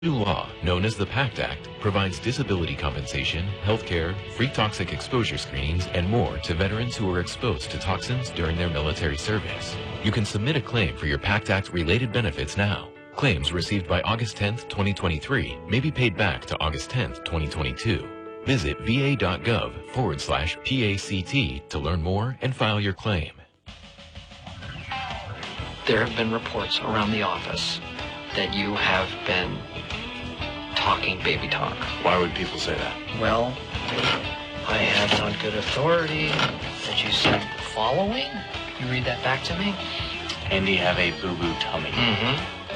New law, known as the PACT Act, provides disability compensation, health care, free toxic exposure screenings, and more to veterans who were exposed to toxins during their military service. You can submit a claim for your PACT Act-related benefits now. Claims received by August 10th, 2023 may be paid back to August 10th, 2022. Visit va.gov/PACT to learn more and file your claim. There have been reports around the office that you have been talking baby talk. Why would people say that? Well, I have it on good authority that you said the following. Can you read that back to me? Andy have a boo-boo tummy. Mm-hmm.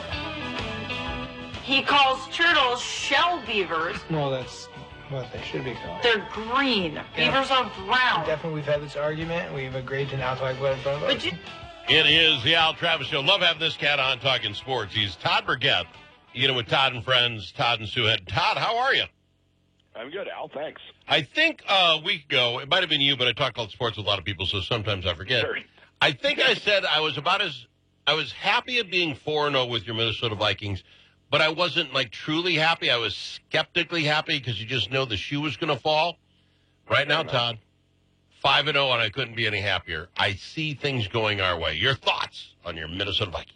He calls turtles shell beavers. Well, that's what they should be called. They're green. Beavers are brown. Definitely, we've had this argument. We've agreed to now talk about it in front of us. But you... It is the Al Travis Show. Love having this cat on talking sports. He's Todd Burgett. You get it with Todd and Friends, Todd and Sue Head. Todd, how are you? I'm good, Al. Thanks. I think a week ago, it might have been you, but I talk about sports with a lot of people, so sometimes I forget. Sure. I think I said I was happy at being 4-0 with your Minnesota Vikings, but I wasn't like truly happy. I was skeptically happy because you just know the shoe was going to fall. Right now, Todd, 5-0, and I couldn't be any happier. I see things going our way. Your thoughts on your Minnesota Vikings?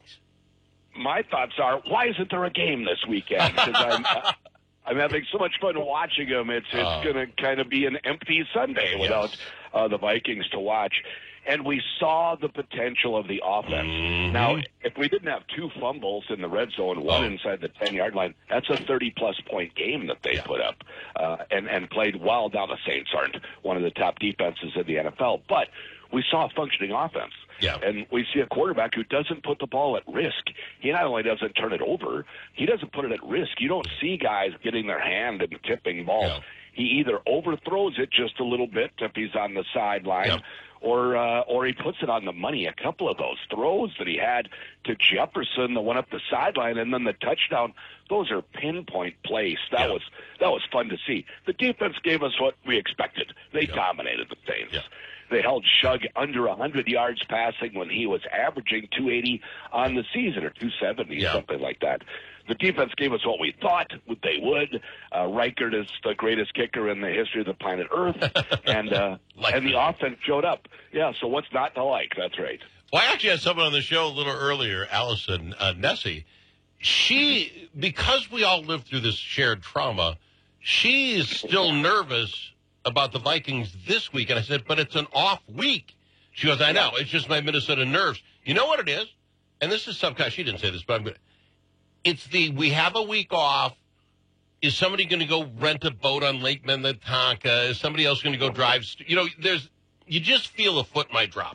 My thoughts are, why isn't there a game this weekend? Because I'm having so much fun watching them. It's going to kind of be an empty Sunday without the Vikings to watch. And we saw the potential of the offense. Mm-hmm. Now, if we didn't have two fumbles in the red zone, one inside the 10-yard line, that's a 30-plus point game that they put up and played well. Now, the Saints aren't one of the top defenses in the NFL, but we saw a functioning offense. Yeah. And we see a quarterback who doesn't put the ball at risk. He not only doesn't turn it over, he doesn't put it at risk. You don't see guys getting their hand and tipping balls. Yeah. He either overthrows it just a little bit if he's on the sideline, or he puts it on the money. A couple of those throws that he had to Jefferson, the one up the sideline, and then the touchdown, those are pinpoint plays. That was fun to see. The defense gave us what we expected. They dominated the Saints. Yeah. They held Shug under 100 yards passing when he was averaging 280 on the season, or 270, something like that. The defense gave us what we thought they would. Reichert is the greatest kicker in the history of the planet Earth, and the offense showed up. Yeah, so what's not to like? That's right. Well, I actually had someone on the show a little earlier, Allison Nessie. She, because we all lived through this shared trauma, she is still nervous about the Vikings this week. And I said, but it's an off week. She goes, I know. It's just my Minnesota nerves. You know what it is? And this is some kind, she didn't say this, but I'm going to. It's we have a week off. Is somebody going to go rent a boat on Lake Minnetonka? Is somebody else going to go drive? You just feel a foot might drop.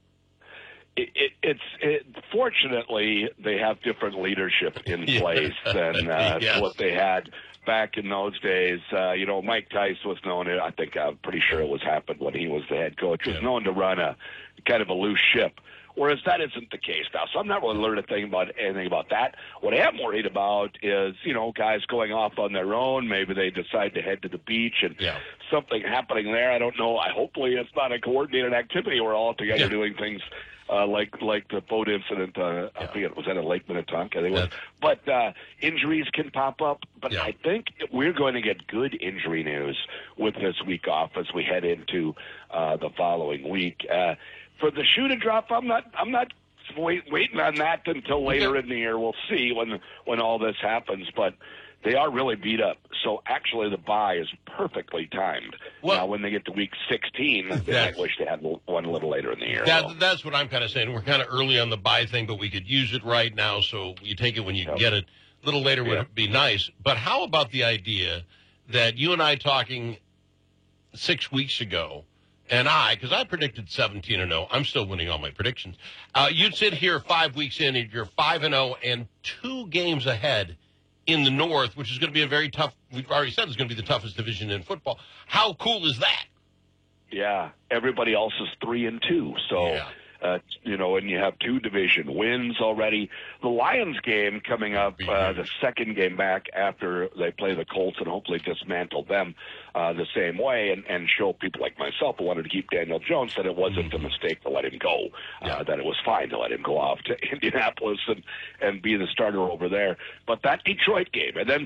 Fortunately, they have different leadership in place than what they had back in those days. Mike Tice was known, I'm pretty sure it was happened when he was the head coach, was known to run a kind of a loose ship. Whereas that isn't the case now. So I'm not really learning anything about that. What I am worried about is, guys going off on their own. Maybe they decide to head to the beach and something happening there. I don't know. Hopefully it's not a coordinated activity. We're all together doing things like the boat incident. I forget, was that in Lake Minnetonka? But injuries can pop up. But I think we're going to get good injury news with this week off as we head into the following week. For the shoe to drop, I'm not waiting on that until later in the year. We'll see when all this happens, but they are really beat up. So actually, the bye is perfectly timed. Well, now, when they get to week 16, they might wish they had one a little later in the year. That's what I'm kind of saying. We're kind of early on the bye thing, but we could use it right now. So you take it when you can get it. A little later would be nice. But how about the idea that you and I talking 6 weeks ago? And because I predicted 17-0, I'm still winning all my predictions. You'd sit here 5 weeks in, and you're 5-0 and 2 games ahead in the North, which is going to be a very tough. We've already said it's going to be the toughest division in football. How cool is that? Yeah, everybody else is 3-2. So And you have 2 division wins already. The Lions game coming up, the second game back after they play the Colts and hopefully dismantle them the same way and show people like myself who wanted to keep Daniel Jones that it wasn't a mistake to let him go, that it was fine to let him go off to Indianapolis and be the starter over there. But that Detroit game, and then